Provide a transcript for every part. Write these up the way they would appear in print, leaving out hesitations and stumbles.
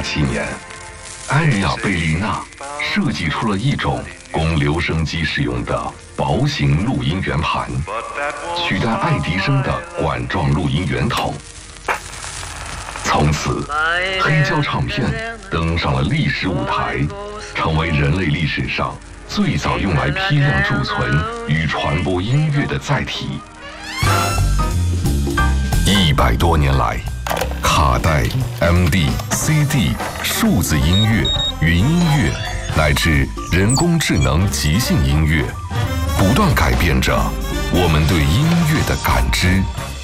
17年，埃瑞亚贝丽娜设计出了一种供留声机使用的薄型录音圆盘，取代爱迪生的管状录音圆筒。从此，黑胶唱片登上了历史舞台，成为人类历史上最早用来批量贮存与传播音乐的载体。100多年来，卡带、MD、CD、数字音乐、云音乐，乃至人工智能即兴音乐，不断改变着我们对音乐的感知。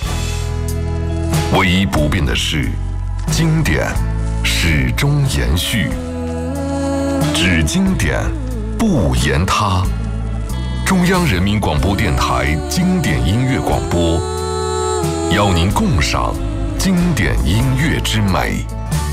唯一不变的是，经典始终延续。只经典，不言他。中央人民广播电台经典音乐广播，邀您共赏经典音乐之美。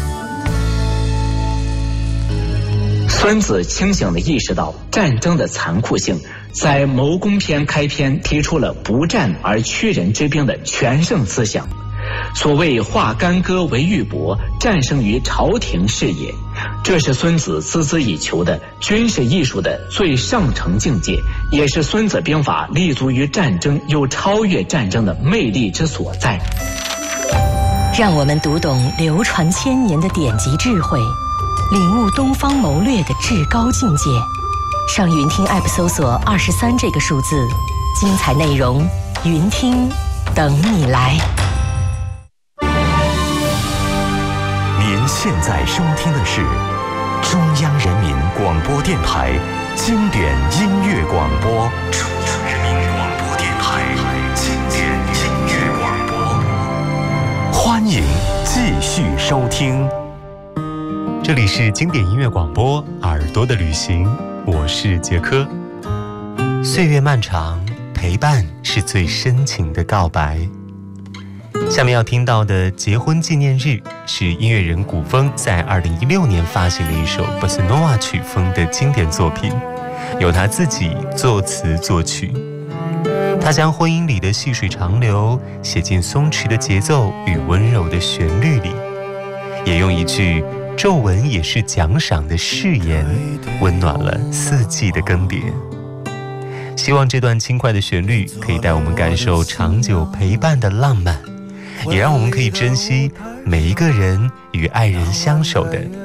孙子清醒地意识到战争的残酷性，在《谋攻篇》开篇提出了不战而屈人之兵的全胜思想。所谓化干戈为玉帛，战胜于朝廷事也，这是孙子孜孜以求的军事艺术的最上乘境界，也是孙子兵法立足于战争又超越战争的魅力之所在。 让我们读懂流传千年的典籍智慧，领悟东方谋略的至高境界。上云听 App 搜索23这个数字，精彩内容云听等你来。 您现在收听的是中央人民广播电台经典音乐广播。中央人民广播电台经典音乐广播，欢迎继续收听。 这里是经典音乐广播耳朵的旅行，我是杰科。岁月漫长，陪伴是最深情的告白。下面要听到的《结婚纪念日》是音乐人古风在2016年发行的一首波斯诺瓦曲风的经典作品，由他自己作词作曲。他将婚姻里的细水长流写进松弛的节奏与温柔的旋律里，也用一句皱纹也是奖赏的誓言，温暖了四季的更迭。希望这段轻快的旋律可以带我们感受长久陪伴的浪漫，也让我们可以珍惜每一个人与爱人相守的